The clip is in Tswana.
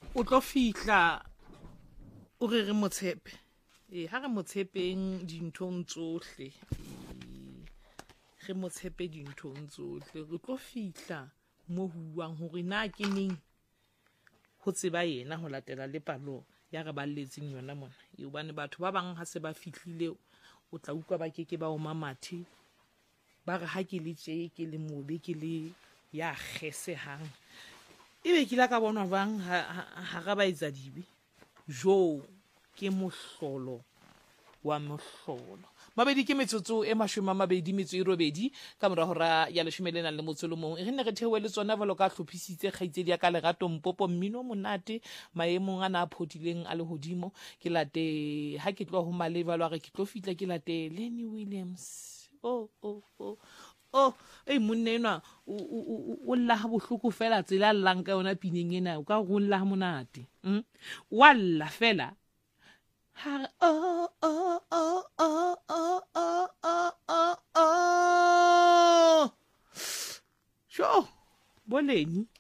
o tlo fihla o re motshepe ha re motshepeng dinthong tsohle re motshepe dinthong tsohle re tlo fihla mo huang hore na ke neng ho tseba yena ho latela le palo ya re balletseng yona mona hobane batho ba bang ha se ba fihlile o tla utlwa ba ke ba o mamathe ba re ha ke le tje ke le mobe ke le ya kgesehang ebe ke la ka bona bang ha ga ba etsa dibe jo ke mohlolo wa mohlolo mabedi ke metsotso e 28 ka mora hora ya 11 re ne re thewe le tsona valo ka hlophisitse kgaitsedi ya ka Lerato Mpopo mmino monate maemong ana a phodileng a lehodimo ke late ha ke tloa ho maleba lwa re ke tlo fitla ke late Lenny Williams ei monna enwa o lla ha bohloko fela tsela llang ka yona pineng ena o ka go lla ha monate walla fela sho boleni